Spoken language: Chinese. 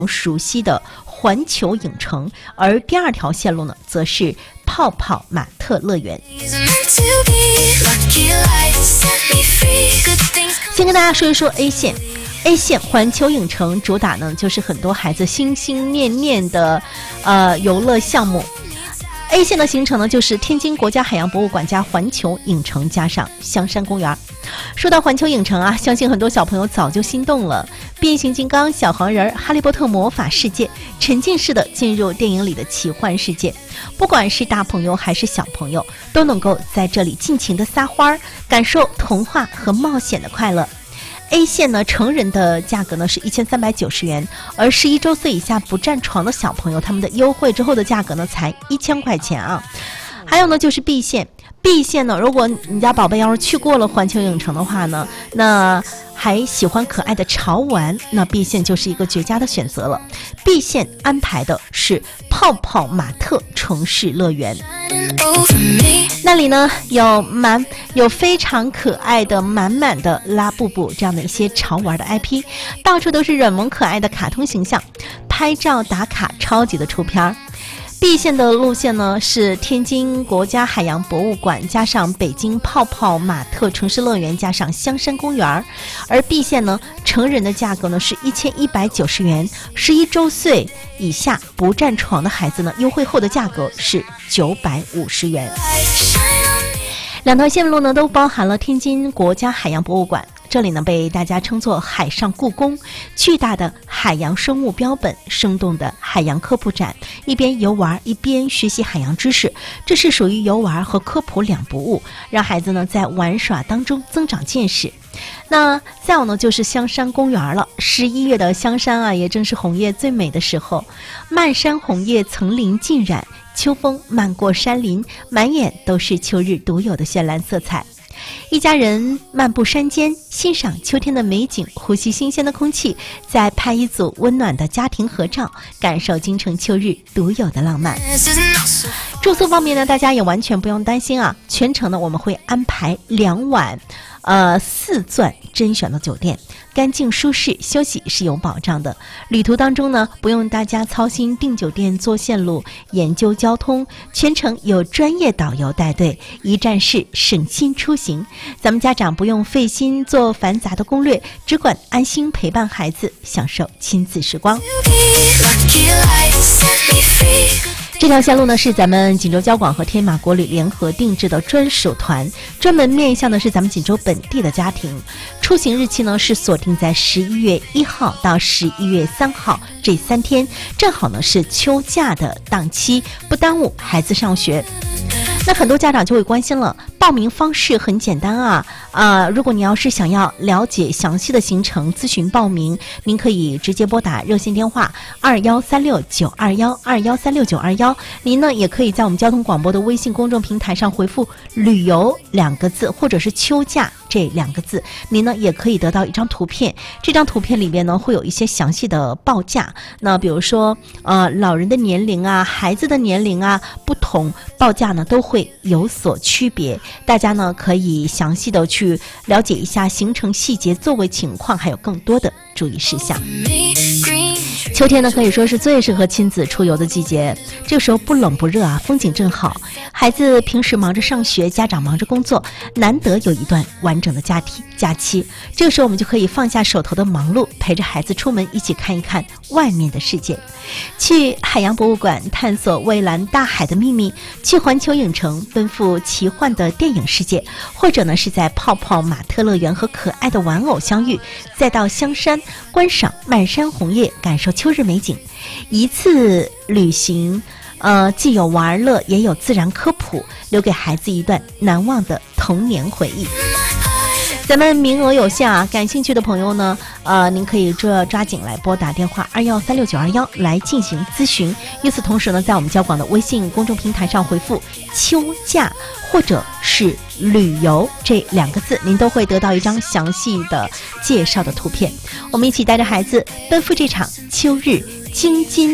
熟悉的环球影城，而第二条线路呢，则是泡泡玛特乐园。先跟大家说一说 A 线。A 线环球影城主打呢，就是很多孩子心心念念的游乐项目。A 线的行程呢，就是天津国家海洋博物馆加环球影城加上香山公园。说到环球影城啊，相信很多小朋友早就心动了。变形金刚、小黄人、哈利波特魔法世界，沉浸式的进入电影里的奇幻世界。不管是大朋友还是小朋友，都能够在这里尽情的撒欢，感受童话和冒险的快乐。A 线呢，成人的价格呢是1390元，而11周岁以下不占床的小朋友，他们的优惠之后的价格呢才1000块钱啊。还有呢就是 B 线。B 线呢，如果你家宝贝要是去过了环球影城的话呢，那还喜欢可爱的潮玩，那 B 线就是一个绝佳的选择了。B 线安排的是泡泡玛特城市乐园，那里呢有非常可爱的满满的拉布布这样的一些潮玩的 IP， 到处都是软萌可爱的卡通形象，拍照打卡超级的出片。B 线的路线呢是天津国家海洋博物馆加上北京泡泡玛特城市乐园加上香山公园，而 B 线呢成人的价格呢是1190元，11周岁以下不占床的孩子呢优惠后的价格是950元。两条线路呢都包含了天津国家海洋博物馆，这里呢被大家称作海上故宫，巨大的海洋生物标本，生动的海洋科普展，一边游玩一边学习海洋知识，这是属于游玩和科普两不误，让孩子呢在玩耍当中增长见识。那再有呢就是香山公园了，11月的香山啊，也正是红叶最美的时候，漫山红叶层林尽染，秋风漫过山林，满眼都是秋日独有的绚烂色彩。一家人漫步山间，欣赏秋天的美景，呼吸新鲜的空气，再拍一组温暖的家庭合照，感受京城秋日独有的浪漫。住宿方面呢，大家也完全不用担心啊，全程呢我们会安排2晚4钻甄选的酒店，干净舒适，休息是有保障的。旅途当中呢，不用大家操心订酒店、做线路、研究交通，全程有专业导游带队，一站式省心出行。咱们家长不用费心做繁杂的攻略，只管安心陪伴孩子，享受亲子时光。这条线路呢是咱们锦州交广和天马国旅联合定制的专属团，专门面向的是咱们锦州本地的家庭。出行日期呢是锁定在11月1号到11月3号这3天，正好呢是秋假的档期，不耽误孩子上学。那很多家长就会关心了，报名方式很简单啊，如果你要是想要了解详细的行程咨询报名，您可以直接拨打热线电话21369212136921，您呢也可以在我们交通广播的微信公众平台上回复旅游2个字或者是秋假这2个字，您呢也可以得到一张图片，这张图片里边呢会有一些详细的报价，那比如说老人的年龄啊，孩子的年龄啊，不同报价呢都会有所区别，大家呢可以详细的去了解一下行程细节、座位情况，还有更多的注意事项。秋天呢可以说是最适合亲子出游的季节，这个时候不冷不热啊，风景正好，孩子平时忙着上学，家长忙着工作，难得有一段完整的假期，这个时候我们就可以放下手头的忙碌，陪着孩子出门一起看一看外面的世界，去海洋博物馆探索蔚蓝大海的秘密，去环球影城奔赴奇幻的电影世界，或者呢是在泡泡玛特乐园和可爱的玩偶相遇，再到香山观赏漫山红叶，感受秋日美景。一次旅行既有玩乐也有自然科普，留给孩子一段难忘的童年回忆。咱们名额有限啊，感兴趣的朋友呢，您可以抓紧来拨打电话21369221来进行咨询。与此同时呢，在我们交广的微信公众平台上回复秋假或者是旅游这2个字，您都会得到一张详细的介绍的图片。我们一起带着孩子奔赴这场秋日京津